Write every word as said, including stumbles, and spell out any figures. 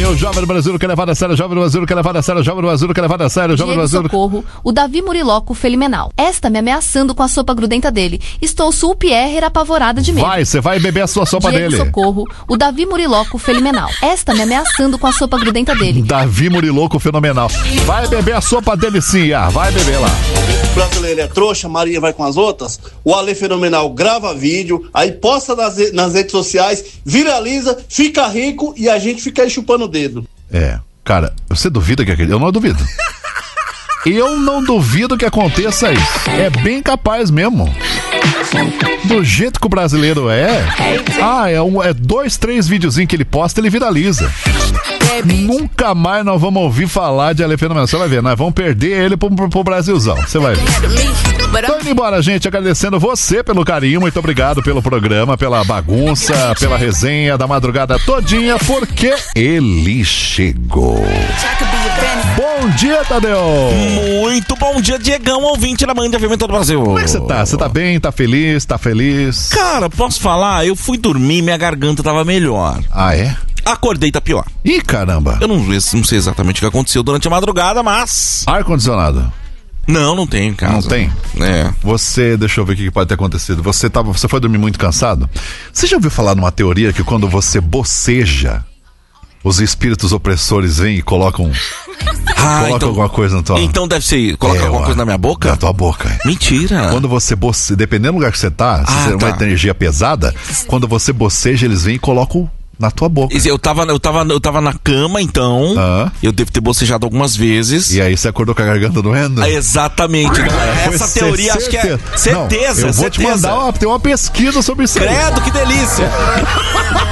O Jovem do Brasil quer levar a sério, o Jovem do Brasil quer levar a sério, o Jovem do Brasil quer levar a sério, o Jovem do Brasil... Socorro, o Davi Muriloco Felimenal. Esta me ameaçando com a sopa grudenta dele. Estou sulpierrer apavorada de medo. Vai, você vai beber a sua sopa Diego dele. Socorro, o Davi Muriloco Felimenal. Esta me ameaçando com a sopa grudenta dele. Davi Muriloco fenomenal. Vai beber a sopa dele sim, ah, vai beber lá. O brasileiro é trouxa, Maria vai com as outras. O Ale Fenomenal grava vídeo, aí posta nas, nas redes sociais, viraliza, fica rico e a gente fica aí chupando o dedo. É, cara, você duvida que aquele... Eu não duvido. Eu não duvido que aconteça isso. É bem capaz mesmo. Do jeito que o brasileiro é. Ah, é, um, é dois, três videozinhos que ele posta, ele viraliza. Nunca mais nós vamos ouvir falar de Ale Fenomenal. Você vai ver, nós vamos perder ele pro, pro, pro Brasilzão. Você vai ver. Tô indo embora, gente, agradecendo você pelo carinho, muito obrigado pelo programa, pela bagunça, pela resenha da madrugada todinha, porque ele chegou. Bom dia, Tadeu! Muito bom dia, Diegão, ouvinte da Band F M todo o Brasil. Como é que você tá? Você tá bem? Tá feliz? Tá feliz? Cara, posso falar? Eu fui dormir, minha garganta tava melhor. Ah, é? Acordei, tá pior. Ih, caramba! Eu não, não sei exatamente o que aconteceu durante a madrugada, mas... Ar-condicionado? Não, não tem em casa. Não tem? É. Você, deixa eu ver o que pode ter acontecido. Você, tava, você foi dormir muito cansado? Você já ouviu falar numa teoria que quando você boceja, os espíritos opressores vêm e colocam... Ah, coloca então, alguma coisa na tua... Então deve ser... Coloca é, alguma ó, coisa na minha boca? Na tua boca. É. Mentira. Quando você boceja, dependendo do lugar que você tá, se Ah, você é tá. uma energia pesada, quando você boceja, eles vêm e colocam na tua boca. Eu tava, eu tava, eu tava na cama, então. Ah. Eu devo ter bocejado algumas vezes. E aí você acordou com a garganta doendo? Ah, exatamente. Essa Foi teoria, cer- acho que é certeza. certeza. Não, eu vou certeza. te mandar uma, tem uma pesquisa sobre isso aí. Credo, que delícia.